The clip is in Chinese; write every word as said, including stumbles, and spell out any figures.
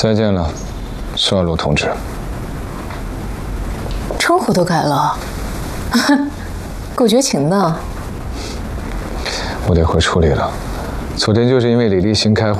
再见了，邵鲁同志。 称呼都改了，够绝情的。 我得回处理了。昨天就是因为李立新开会。